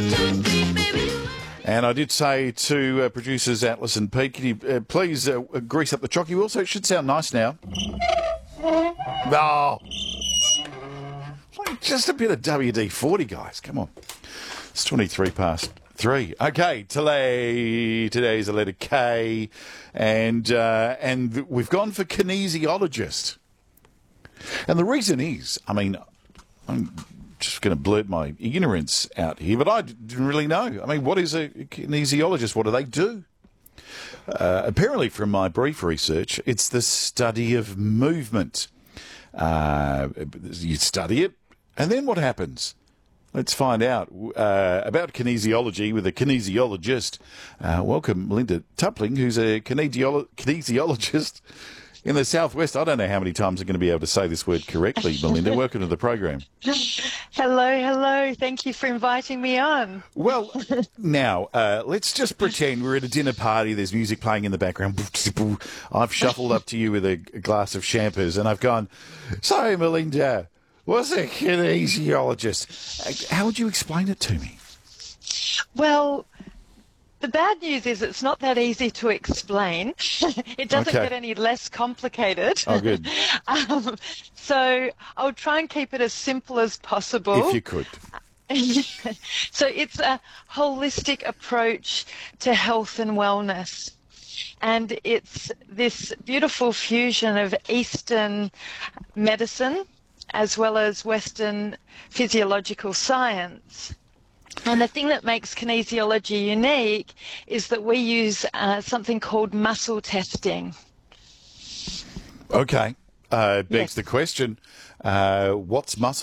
And I did say to producers Atlas and Pete, can you please grease up the chocky wheel so it should sound nice now. Oh, just a bit of WD-40, guys. Come on. It's 23 past 3. Okay, today's a letter K, and we've gone for kinesiologist. And the reason is, I'm just going to blurt my ignorance out here, but I didn't really know. What is a kinesiologist? What do they do? Apparently, from my brief research, it's the study of movement. You study it, and then what happens? Let's find out about kinesiology with a kinesiologist. Welcome, Melinda Tupling, who's a kinesiologist in the southwest. I don't know how many times I'm going to be able to say this word correctly, Melinda. Welcome to the program. Hello. Thank you for inviting me on. Well, now, let's just pretend we're at a dinner party. There's music playing in the background. I've shuffled up to you with a glass of champers, and I've gone, "Sorry, Melinda, what's a kinesiologist?" How would you explain it to me? Well, the bad news is it's not that easy to explain. It doesn't get any less complicated. Oh, good. So I'll try and keep it as simple as possible. If you could. So it's a holistic approach to health and wellness. And it's this beautiful fusion of Eastern medicine as well as Western physiological science. And the thing that makes kinesiology unique is that we use something called muscle testing. Okay. Begs the question, what's muscle